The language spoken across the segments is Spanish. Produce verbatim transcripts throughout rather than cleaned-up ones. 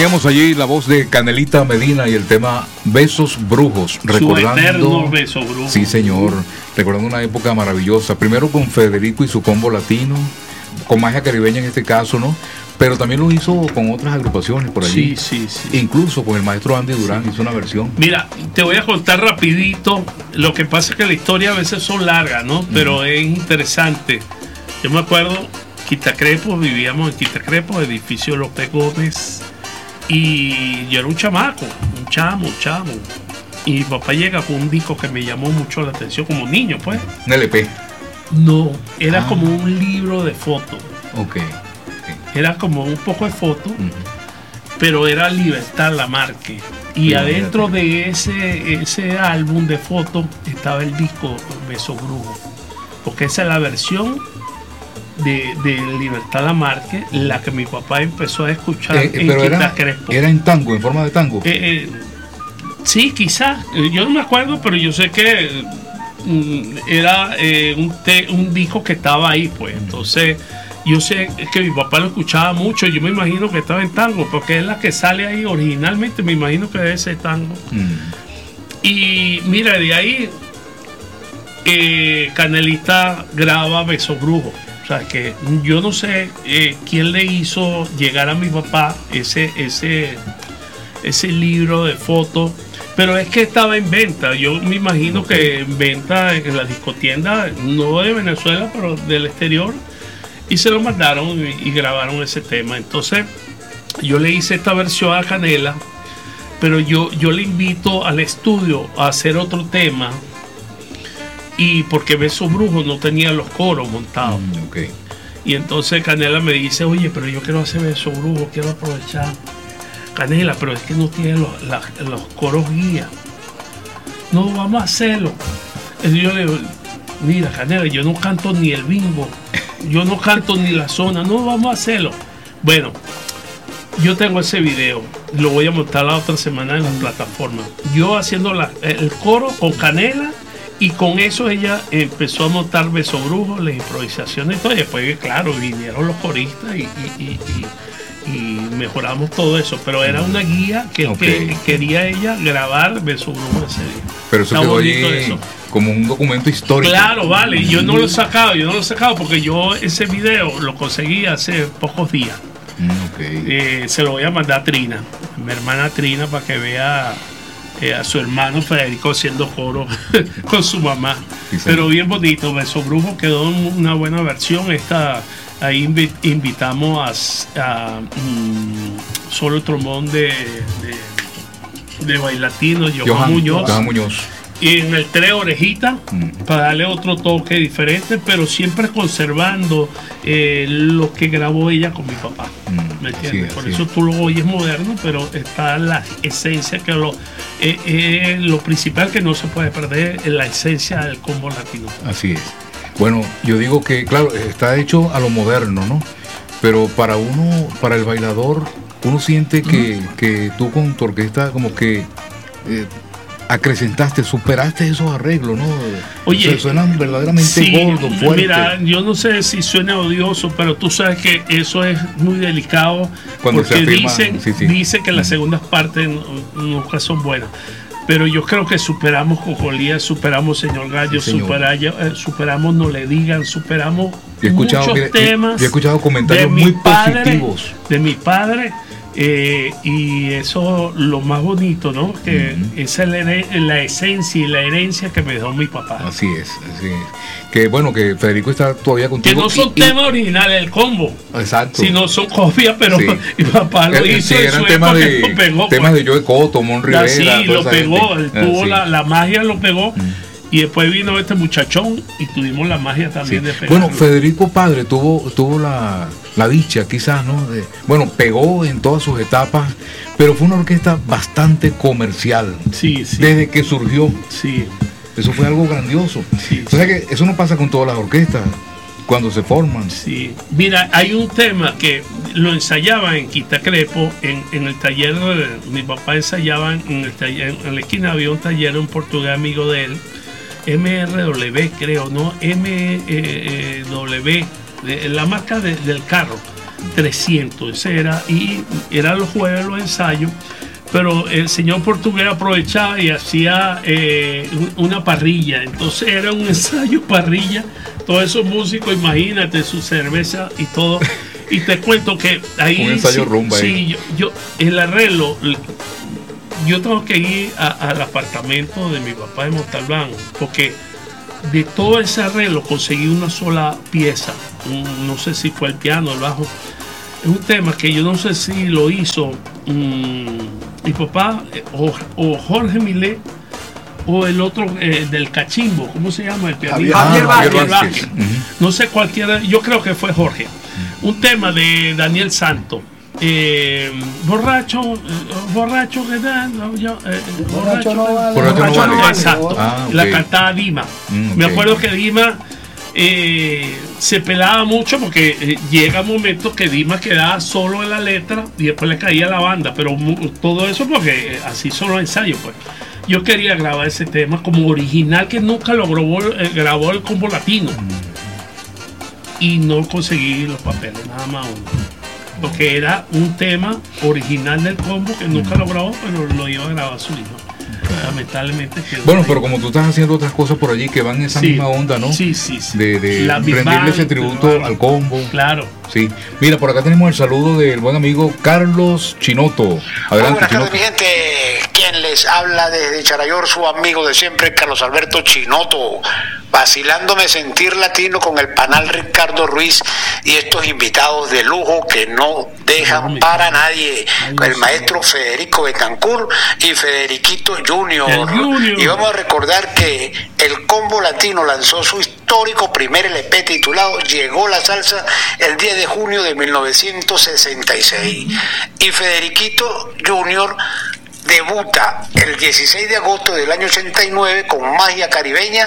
Teníamos allí la voz de Canelita Medina y el tema Besos Brujos, recordando su eterno beso brujo. Sí, señor, recordando una época maravillosa, primero con Federico y su combo latino, con Magia Caribeña en este caso, ¿no? Pero también lo hizo con otras agrupaciones por allí. Sí, sí, sí. Incluso con el maestro Andy Durán hizo una versión. Mira, te voy a contar rapidito. Lo que pasa es que la historia a veces son largas, ¿no? Pero mm. es interesante. Yo me acuerdo, Quitacrepo, vivíamos en Quitacrepo, edificio López Gómez. Y yo era un chamaco, un chamo, un chamo. Y mi papá llega con un disco que me llamó mucho la atención como niño, pues. ¿Un L P? No, era ah. como un libro de fotos. Ok. Era como un poco de foto, uh-huh. pero era Libertad Lamarque. Y sí, adentro de ese, ese álbum de fotos estaba el disco Beso Brujo. Porque esa es la versión de, de Libertad Lamarque, la que mi papá empezó a escuchar eh, en pero Quita era, Crespo. ¿Era en tango, en forma de tango? Eh, eh, sí, quizás. Yo no me acuerdo, pero yo sé que mm, era eh, un, te, un disco que estaba ahí, pues. Entonces... Yo sé que mi papá lo escuchaba mucho, yo me imagino que estaba en tango, porque es la que sale ahí originalmente, me imagino que debe ser tango. Mm. Y mira, de ahí eh, Canelita graba Beso Brujo. O sea, que yo no sé eh, quién le hizo llegar a mi papá ese, ese, ese libro de fotos, pero es que estaba en venta. Yo me imagino okay. que en venta en la discotienda, no de Venezuela, pero del exterior. Y se lo mandaron y, y grabaron ese tema. Entonces yo le hice esta versión a Canela, pero yo, yo le invito al estudio a hacer otro tema, y porque Beso Brujo no tenía los coros montados. Mm, okay. Y entonces Canela me dice, oye, pero yo quiero hacer Beso Brujo, quiero aprovechar. Canela, pero es que no tiene los, la, los coros guía. No, vamos a hacerlo. Entonces yo le digo, mira, Canela, yo no canto ni el bingo. Yo no canto ni la zona, no vamos a hacerlo. Bueno, yo tengo ese video, lo voy a montar la otra semana en las plataformas. Yo haciendo la, el coro con Canela, y con eso ella empezó a montar Beso Brujo, las improvisaciones y todo. Y después, claro, vinieron los coristas y, y, y, y, y mejoramos todo eso. Pero era una guía que, okay. que quería ella grabar Beso Brujo ese día. Pero eso quedó allí eso. Como un documento histórico. Claro, vale, yo no lo he sacado, yo no lo he sacado porque yo ese video lo conseguí hace pocos días. Okay. Eh, se lo voy a mandar a Trina, a mi hermana Trina, para que vea eh, a su hermano Federico haciendo coro con su mamá. Sí, sí. Pero bien bonito, Beso Brujo quedó en una buena versión. Esta, ahí invi- invitamos a, a um, Solo Trombón de, de, de Bailatino, Johan, Johan Muñoz. Johan Muñoz. Y en el tres Orejita, mm. para darle otro toque diferente, pero siempre conservando eh, lo que grabó ella con mi papá. Mm. ¿Me entiendes? Sí, Por sí. eso tú lo oyes moderno, pero está la esencia, que lo, eh, eh, lo principal que no se puede perder es la esencia del combo latino. Así es. Bueno, yo digo que, claro, está hecho a lo moderno, ¿no? Pero para uno, para el bailador, uno siente que, mm. que tú con tu orquesta como que... Eh, acrecentaste, superaste esos arreglos, ¿no? Oye, o sea, suenan verdaderamente sí, gordos, fuertes. Mira, yo no sé si suena odioso, pero tú sabes que eso es muy delicado. Cuando porque se afirma, dicen, sí, sí. dicen que las segundas partes nunca son buenas. Pero yo creo que superamos Cocolía, superamos Señor Gallo, sí, señor. Supera, eh, superamos No Le Digan, superamos escuchado, muchos mire, temas. Yo he escuchado comentarios muy padre, positivos. De mi padre. Eh, y eso lo más bonito, ¿no? Que uh-huh. esa es la, la esencia y la herencia que me dejó mi papá. Así es, así es. Que bueno, que Federico está todavía contigo. Que no son y, temas y... originales del combo. Exacto. Sino son copias, pero sí. mi papá lo eh, hizo. Sí, eran temas de, lo pegó, temas pues. de Joe Cotto, Mon Rivera. Sí, lo pegó, él ah, tuvo sí. la, la magia, lo pegó. Uh-huh. Y después vino este muchachón y tuvimos la magia también sí. de pegar. Bueno, Federico padre tuvo, tuvo la, la dicha quizás, ¿no? De, bueno, pegó en todas sus etapas, pero fue una orquesta bastante comercial. Sí, sí. Desde que surgió. Sí. Eso fue algo grandioso. Sí, o sea que eso no pasa con todas las orquestas cuando se forman. Sí. Mira, hay un tema que lo ensayaba en Quitacrepo, en, en el taller, mi papá ensayaba en el taller, en la esquina había un taller, un portugués amigo de él, M R W creo, ¿no? M W, de, la marca de, del carro. trescientos, ese era, y eran los jueves los ensayos, pero el señor portugués aprovechaba y hacía eh, una parrilla, entonces era un ensayo parrilla, todos esos músicos, imagínate, su cerveza y todo, y te cuento que ahí... Un ensayo sí, rumba sí, ahí. yo, yo, el arreglo, yo tengo que ir a, al apartamento de mi papá de Montalbán, porque de todo ese arreglo conseguí una sola pieza, un, no sé si fue el piano, el bajo, es un tema que yo no sé si lo hizo um, mi papá o, o Jorge Millet o el otro eh, del cachimbo, ¿cómo se llama? El pianista Javier Ah, Javier Vázquez. Vázquez. Uh-huh. No sé cualquiera, yo creo que fue Jorge. Uh-huh. Un tema de Daniel Santos. Eh, borracho, eh, borracho que tal, yo, eh, borracho, borracho no vale, borracho no borracho no vale. vale. Exacto. Ah, okay. La cantaba Dima. Mm, Me okay. acuerdo que Dima eh, se pelaba mucho porque eh, llega un momento que Dima quedaba solo en la letra y después le caía la banda, pero mu- todo eso porque eh, así son los ensayos, pues. Yo quería grabar ese tema como original que nunca lo grabó, eh, grabó el Combo Latino. Mm. Y no conseguí los papeles, nada más uno. Porque era un tema original del Combo que nunca lo grabó, pero lo iba a grabar su hijo. Lamentablemente quedó Bueno, ahí. pero como tú estás haciendo otras cosas por allí que van en esa Sí, misma onda, ¿no? Sí, sí, sí. De, de La Big rendirle Bang, ese tributo claro. al Combo. Claro. Sí. Mira, por acá tenemos el saludo del buen amigo Carlos Chinoto. Adelante, Buenas Chinoto. tardes, mi gente. Quien les habla desde Charayor, su amigo de siempre, Carlos Alberto Chinoto, vacilándome sentir latino con el panal Ricardo Ruiz y estos invitados de lujo que no dejan para nadie, el maestro Federico Betancur y Federiquito Junior. El Junior. Y vamos a recordar que el Combo Latino lanzó su histórico primer L P titulado Llegó la Salsa el diez de junio de mil novecientos sesenta y seis. Y Federiquito Junior debuta el dieciséis de agosto del año ochenta y nueve con Magia Caribeña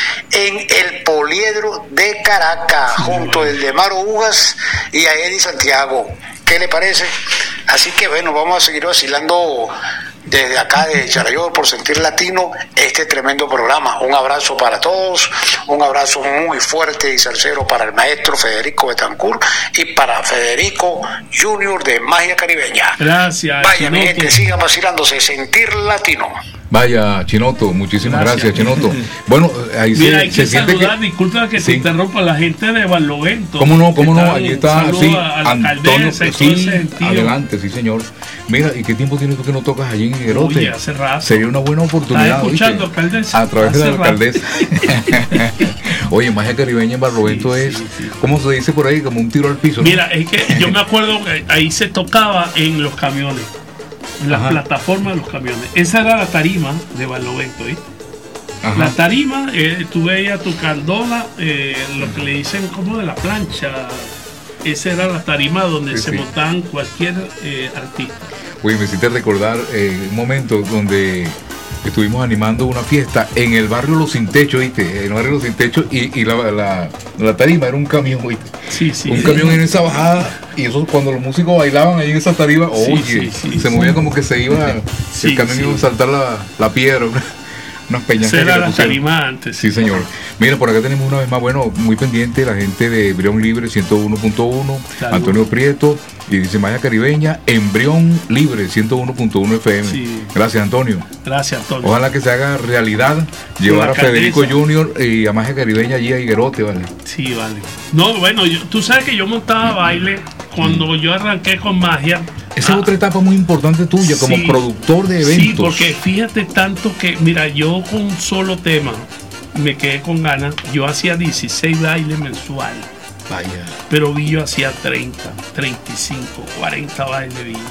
en el Poliedro de Caracas, junto al de Maro Ugas y a Eddie Santiago. ¿Qué le parece? Así que bueno, vamos a seguir vacilando desde acá de Charayor por Sentir Latino este tremendo programa. Un abrazo para todos, un abrazo muy fuerte y sincero para el maestro Federico Betancur y para Federico Junior de Magia Caribeña. Gracias. Vaya, mi Chinoto. gente, sigan vacilándose, Sentir Latino. Vaya, Chinoto, muchísimas gracias, Gracias. Chinoto. Bueno, ahí Mira, se, hay se que siente saludar, que... disculpa que Sí. te interrumpa, la gente de Barlovento. ¿Cómo no? ¿Cómo Que no? están- Ahí está, saludo sí, a la Antonio, alcaldesa y todo sí, ese sentido. adelante, sí, señor. Mira, ¿y qué tiempo tienes tú que no tocas allí en Higuerote? Oye, hace rato. Sería una buena oportunidad, ¿Estás escuchando, ¿oíste? alcaldesa? A través de Hace la rato. alcaldesa. Oye, Magia Caribeña en Barlovento Sí, es, sí, sí. ¿cómo se dice por ahí? Como un tiro al piso, ¿no? Mira, es que yo me acuerdo que ahí se tocaba en los camiones, en las Ajá. plataformas de los camiones. Esa era la tarima de Barlovento, ¿eh? Ajá. La tarima, eh, tú veías tu candola, eh, lo que le dicen como de la plancha. Esa era la tarima donde Sí, se sí. montaban cualquier eh, artista. Oye, me hiciste recordar eh, un momento donde estuvimos animando una fiesta en el barrio Los Sin Techo, ¿viste? En el barrio Los Sin Techo y, y la, la, la tarima era un camión, ¿viste? Sí, sí. Un camión en esa bajada y eso cuando los músicos bailaban ahí en esa tarima, Sí, oye, sí, sí, se sí. movía como que se iba, Sí, el camión sí. iba a saltar la, la piedra, una- unas peñas. Esa era la tarima antes. Sí, señor. Mira, por acá tenemos una vez más, bueno, muy pendiente la gente de Embrión Libre ciento uno punto uno, Salud. Antonio Prieto, y dice Magia Caribeña, Embrión Libre ciento uno punto uno F M. Sí. Gracias, Antonio. Gracias, Antonio. Ojalá que se haga realidad llevar la a Federico alcaldesa. Junior y a Magia Caribeña allí a Higuerote, ¿vale? Sí, vale. No, bueno, yo- tú sabes que yo montaba baile cuando yo arranqué con Magia. Esa es Ah, otra etapa muy importante tuya como sí. productor de eventos. Sí, porque fíjate tanto que, mira, yo con un solo tema me quedé con ganas. Yo hacía dieciséis bailes mensuales, Vaya. pero Billo hacía treinta, treinta y cinco, cuarenta bailes Billo.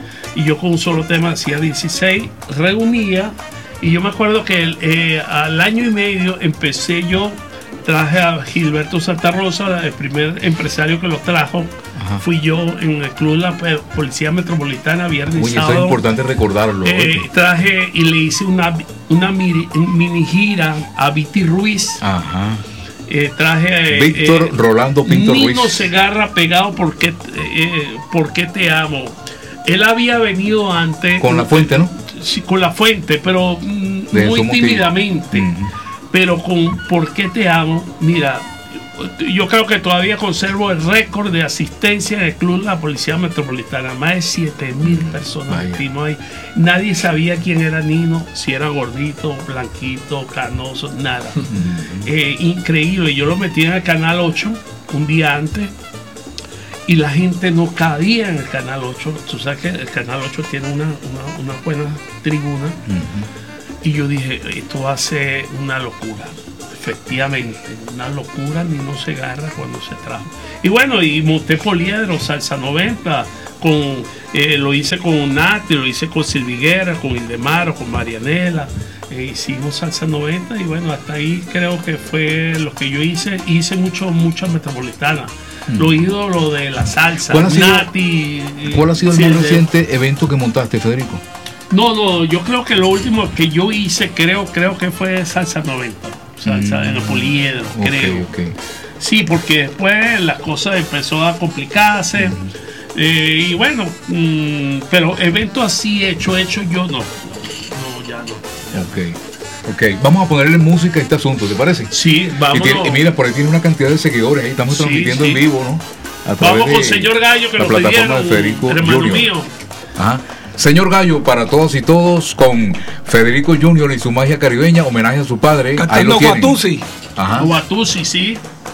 Y yo con un solo tema hacía dieciséis, reunía. Y yo me acuerdo que el, eh, al año y medio empecé yo, traje a Gilberto Santa Rosa, el primer empresario que lo trajo. Ajá. Fui yo en el club La Pe- Policía Metropolitana, viernes y Oye, eso es sábado. importante recordarlo. Eh, oye. traje y le hice una, una mini, mini gira a Viti Ruiz. Ajá. Eh, traje eh, Víctor eh, Rolando Pinto Nino Ruiz. Segarra pegado porque eh, ¿Por qué te amo? Él había venido antes Con La Fuente, ¿no? sí, con La Fuente, pero mm, De muy Somos tímidamente. Tigres. Ujú. Pero con ¿Por qué te amo? Mira, yo creo que todavía conservo el récord de asistencia en el club de la Policía Metropolitana. Más de siete mil personas metimos ahí. Nadie sabía quién era Nino, si era gordito, blanquito, canoso, nada. eh, increíble. Yo lo metí en el Canal ocho un día antes y la gente no cabía en el Canal ocho. Tú sabes que el Canal ocho tiene una, una, una buena tribuna. Uh-huh. Y yo dije, esto va a ser una locura. Efectivamente, una locura. Nino Segarra cuando se trajo. Y bueno, y monté Poliedro, Salsa noventa, con, eh, lo hice con Nati, lo hice con Silviguera, con Ildemaro, con Marianela. Eh, hicimos Salsa noventa y bueno, hasta ahí creo que fue lo que yo hice. Hice mucho, muchas metropolitanas. Mm. Lo ídolo de la salsa. ¿Cuál ha sido, Nati, ¿cuál ha sido el más reciente evento que montaste, Federico? No, no, yo creo que lo último que yo hice, creo, creo que fue Salsa noventa. Salsa mm. en el Poliedro, okay, creo. Okay. Sí, porque después las cosas empezó a complicarse. Mm. Eh, y bueno, mmm, pero eventos así hecho, hecho yo no. No, no ya no. Ya. Ok. Ok, vamos a ponerle música a este asunto, ¿te parece? Sí, vamos. Y, y mira, por ahí tiene una cantidad de seguidores, ahí estamos sí, transmitiendo sí. en vivo, ¿no? Vamos con Señor Gallo, que la nos plataforma pidieron, de Federico hermano Junior. mío. Ajá. Señor Gallo, para todos y todos, con Federico Junior y su magia caribeña, homenaje a su padre. Cantando Guatusi. Ajá. Guatusi, sí.